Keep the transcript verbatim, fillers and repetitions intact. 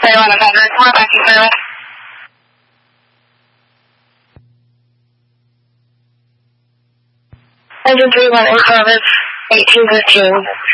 thirty-one hundred, four back to service. Engine three one in service, eighteen fifteen.